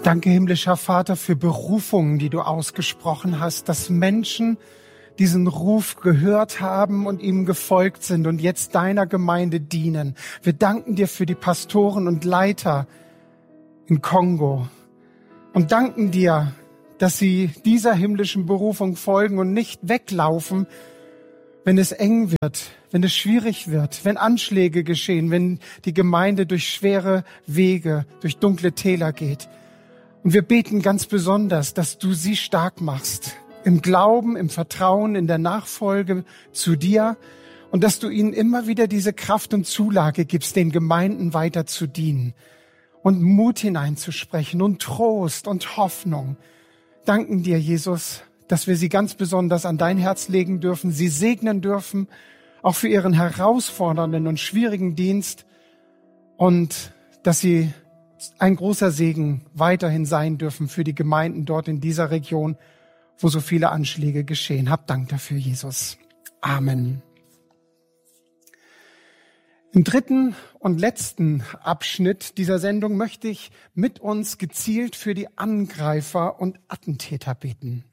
Danke, himmlischer Vater, für Berufungen, die du ausgesprochen hast, dass Menschen diesen Ruf gehört haben und ihm gefolgt sind und jetzt deiner Gemeinde dienen. Wir danken dir für die Pastoren und Leiter in Kongo und danken dir, dass sie dieser himmlischen Berufung folgen und nicht weglaufen, wenn es eng wird, wenn es schwierig wird, wenn Anschläge geschehen, wenn die Gemeinde durch schwere Wege, durch dunkle Täler geht. Und wir beten ganz besonders, dass du sie stark machst, im Glauben, im Vertrauen, in der Nachfolge zu dir und dass du ihnen immer wieder diese Kraft und Zulage gibst, den Gemeinden weiter zu dienen und Mut hineinzusprechen und Trost und Hoffnung. Danken dir, Jesus, dass wir sie ganz besonders an dein Herz legen dürfen, sie segnen dürfen, auch für ihren herausfordernden und schwierigen Dienst und dass sie ein großer Segen weiterhin sein dürfen für die Gemeinden dort in dieser Region, wo so viele Anschläge geschehen. Hab Dank dafür, Jesus. Amen. Im dritten und letzten Abschnitt dieser Sendung möchte ich mit uns gezielt für die Angreifer und Attentäter beten.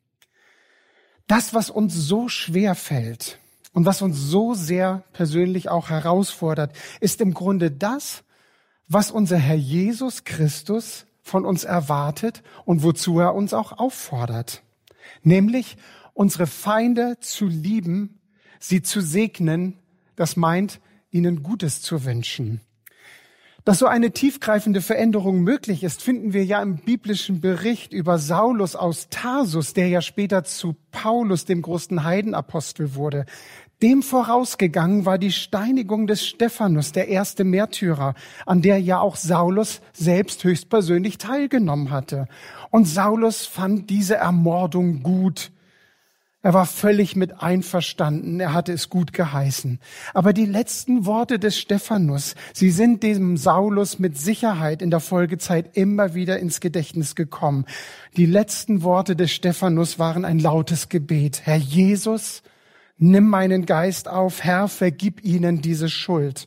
Das, was uns so schwer fällt und was uns so sehr persönlich auch herausfordert, ist im Grunde das, was unser Herr Jesus Christus von uns erwartet und wozu er uns auch auffordert. Nämlich, unsere Feinde zu lieben, sie zu segnen, das meint, ihnen Gutes zu wünschen. Dass so eine tiefgreifende Veränderung möglich ist, finden wir ja im biblischen Bericht über Saulus aus Tarsus, der ja später zu Paulus, dem großen Heidenapostel, wurde. Dem vorausgegangen war die Steinigung des Stephanus, der erste Märtyrer, an der ja auch Saulus selbst höchstpersönlich teilgenommen hatte. Und Saulus fand diese Ermordung gut. Er war völlig mit einverstanden, er hatte es gut geheißen. Aber die letzten Worte des Stephanus, sie sind dem Saulus mit Sicherheit in der Folgezeit immer wieder ins Gedächtnis gekommen. Die letzten Worte des Stephanus waren ein lautes Gebet. Herr Jesus, nimm meinen Geist auf, Herr, vergib ihnen diese Schuld.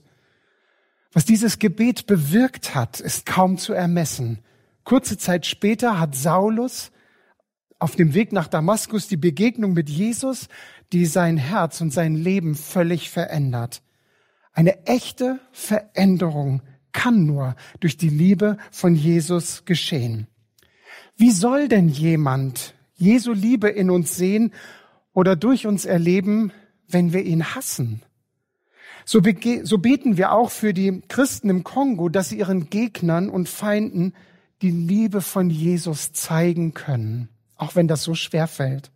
Was dieses Gebet bewirkt hat, ist kaum zu ermessen. Kurze Zeit später hat Saulus auf dem Weg nach Damaskus die Begegnung mit Jesus, die sein Herz und sein Leben völlig verändert. Eine echte Veränderung kann nur durch die Liebe von Jesus geschehen. Wie soll denn jemand Jesu Liebe in uns sehen oder durch uns erleben, wenn wir ihn hassen? So beten wir auch für die Christen im Kongo, dass sie ihren Gegnern und Feinden die Liebe von Jesus zeigen können, auch wenn das so schwer fällt.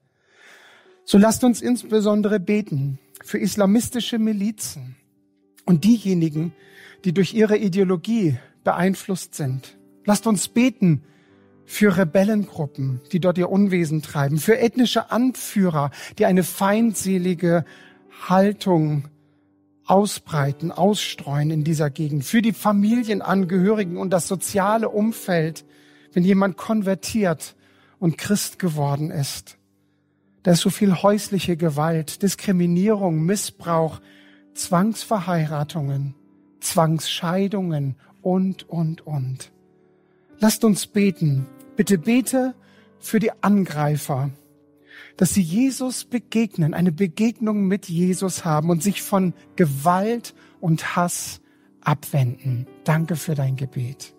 So lasst uns insbesondere beten für islamistische Milizen und diejenigen, die durch ihre Ideologie beeinflusst sind. Lasst uns beten für Rebellengruppen, die dort ihr Unwesen treiben, für ethnische Anführer, die eine feindselige Haltung ausbreiten, ausstreuen in dieser Gegend, für die Familienangehörigen und das soziale Umfeld, wenn jemand konvertiert und Christ geworden ist. Da ist so viel häusliche Gewalt, Diskriminierung, Missbrauch, Zwangsverheiratungen, Zwangsscheidungen und. Lasst uns beten. Bitte bete für die Angreifer, dass sie Jesus begegnen, eine Begegnung mit Jesus haben und sich von Gewalt und Hass abwenden. Danke für dein Gebet.